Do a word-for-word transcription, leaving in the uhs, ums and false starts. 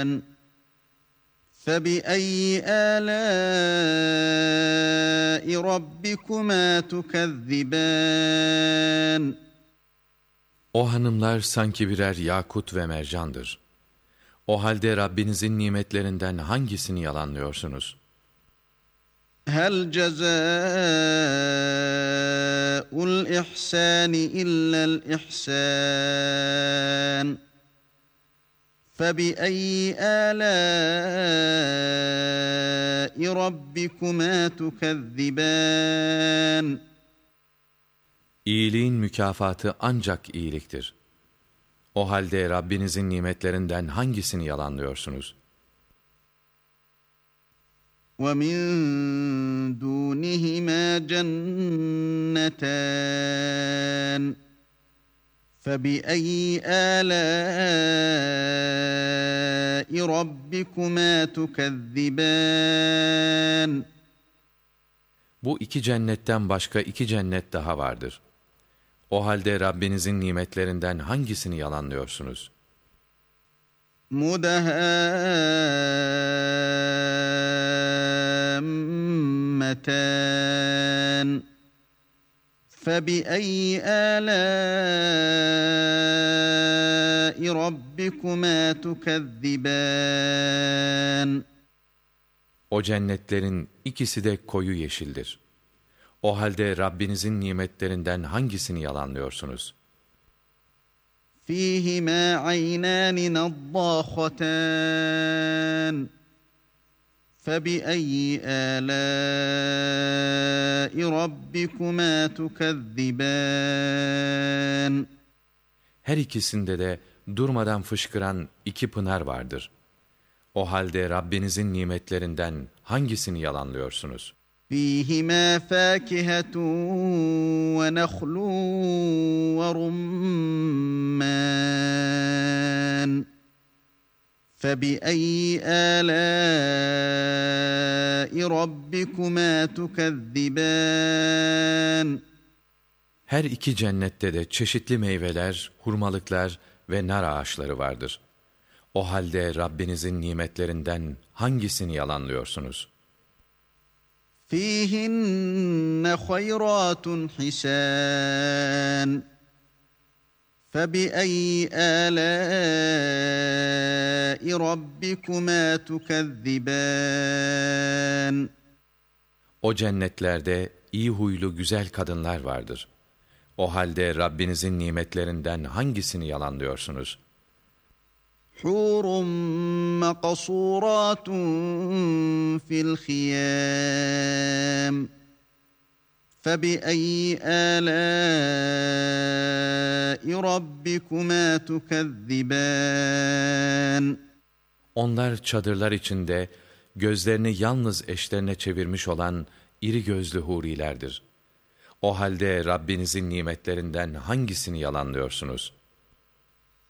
فَبِأَيِّ آلَاءِ رَبِّكُمَا تُكَذِّبَانِ O hanımlar sanki birer yakut ve mercandır. O halde Rabbinizin nimetlerinden hangisini yalanlıyorsunuz? هَلْ جَزَاءُ الْإِحْسَانِ إِلَّا الْإِحْسَانُ فَبِأَيِّ آلَاءِ رَبِّكُمَا تُكَذِّبَانِ İyiliğin mükafatı ancak iyiliktir. O halde Rabbinizin nimetlerinden hangisini yalanlıyorsunuz? وَمِن دُونِهِمَا جَنَّتَانِ فَبِأَيِّ آلَاءِ رَبِّكُمَا تُكَذِّبَانِ Bu iki cennetten başka iki cennet daha vardır. O halde Rabbinizin nimetlerinden hangisini yalanlıyorsunuz? مُدَهَامَّتَانِ فَبِأَيِّ آلَاءِ رَبِّكُمَا تُكَذِّبَانِ O cennetlerin ikisi de koyu yeşildir. O halde Rabbinizin nimetlerinden hangisini yalanlıyorsunuz? فِيهِمَا عَيْنَانِ نَضَّاخَتَانِ فَبِأَيِّ آلَاءِ رَبِّكُمَا تُكَذِّبَانِ Her ikisinde de durmadan fışkıran iki pınar vardır. O halde Rabbinizin nimetlerinden hangisini yalanlıyorsunuz? فِيهِمَا فَاكِهَةٌ وَنَخْلٌ وَرُمَّانٌ فَبِأَيِّ آلَاءِ رَبِّكُمَا تُكَذِّبَانِ Her iki cennette de çeşitli meyveler, hurmalıklar ve nar ağaçları vardır. O halde Rabbinizin nimetlerinden hangisini yalanlıyorsunuz? فِيهِنَّ خَيْرَاتٌ حِسَانٌ فَبِأَيِّ آلَاءِ رَبِّكُمَا تُكَذِّبَانِ O cennetlerde iyi huylu güzel kadınlar vardır. O halde Rabbinizin nimetlerinden hangisini yalanlıyorsunuz? حُورٌ مَقَصُورَاتٌ فِي الْخِيَامِ فَبِأَيِّ آلَاءِ رَبِّكُمَا تُكَذِّبَانِ Onlar çadırlar içinde gözlerini yalnız eşlerine çevirmiş olan iri gözlü hurilerdir. O halde Rabbinizin nimetlerinden hangisini yalanlıyorsunuz?